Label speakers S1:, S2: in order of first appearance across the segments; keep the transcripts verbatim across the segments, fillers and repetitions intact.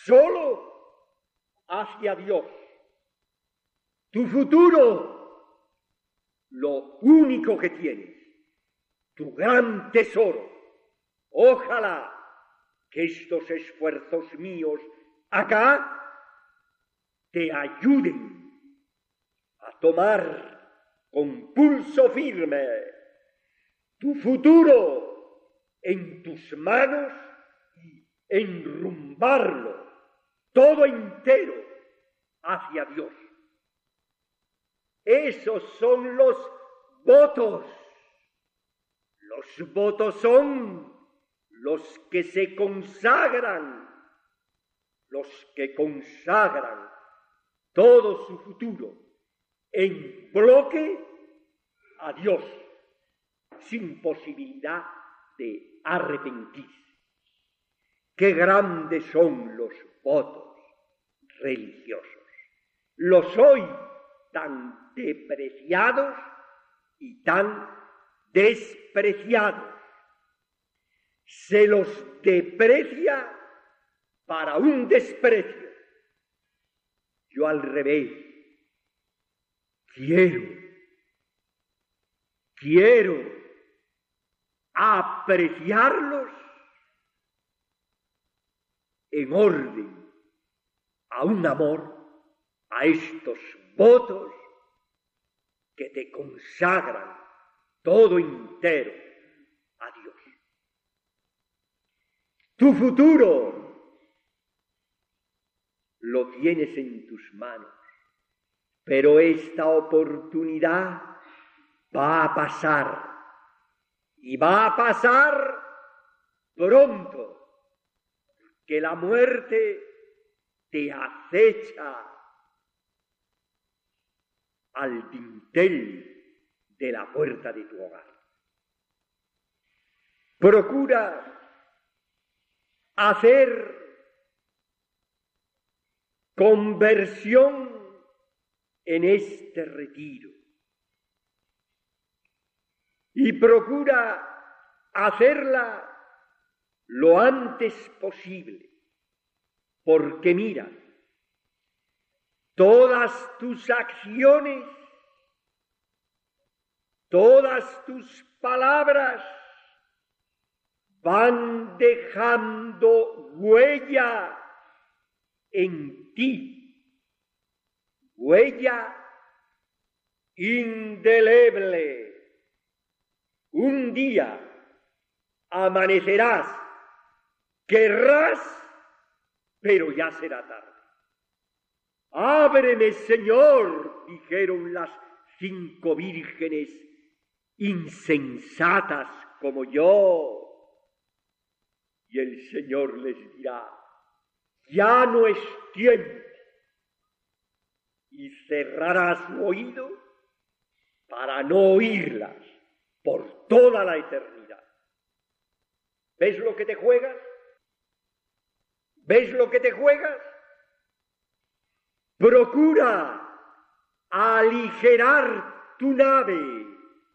S1: solo hacia Dios. Tu futuro, lo único que tienes, tu gran tesoro. Ojalá que estos esfuerzos míos acá te ayuden a tomar con pulso firme tu futuro en tus manos y enrumbarlo todo entero hacia Dios. Esos son los votos. Los votos son los que se consagran, los que consagran todo su futuro en bloque a Dios, sin posibilidad de arrepentirse. Qué grandes son los votos religiosos. Los hoy tan depreciados y tan despreciados. Se los deprecia para un desprecio. Yo al revés, quiero, quiero apreciarlos en orden a un amor, a estos votos que te consagran todo entero a Dios. Tu futuro lo tienes en tus manos, pero esta oportunidad va a pasar, y va a pasar pronto, que la muerte te acecha al dintel de la puerta de tu hogar. Procura hacer conversión en este retiro y procura hacerla lo antes posible, porque mira, todas tus acciones, todas tus palabras van dejando huella en ti, huella indeleble. Un día amanecerás, querrás, pero ya será tarde. Ábreme, Señor, dijeron las cinco vírgenes insensatas como yo. Y el Señor les dirá, ya no es tiempo. Y cerrará su oído para no oírlas por toda la eternidad. ¿Ves lo que te juegas? ¿Ves lo que te juegas? Procura aligerar tu nave.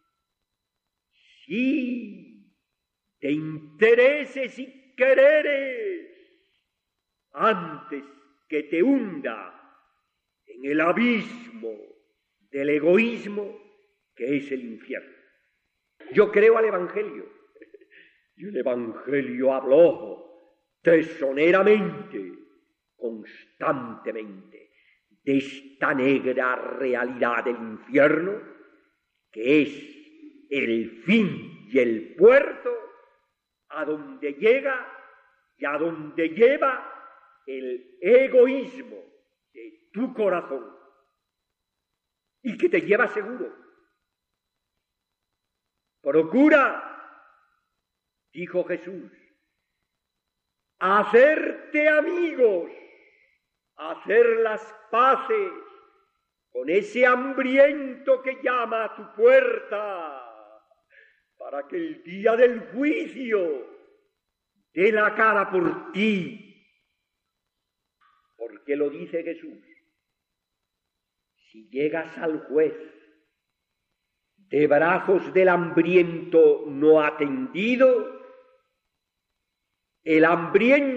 S1: Sí, de intereses y quereres, antes que te hunda en el abismo del egoísmo que es el infierno. Yo creo al Evangelio, y el Evangelio habló tesoneramente, constantemente, de esta negra realidad del infierno, que es el fin y el puerto a donde llega y a donde lleva el egoísmo de tu corazón, y que te lleva seguro. Procura, dijo Jesús, hacerte amigos, hacer las paces con ese hambriento que llama a tu puerta, para que el día del juicio dé la cara por ti. Porque lo dice Jesús, si llegas al juez de brazos del hambriento no atendido, el hambriento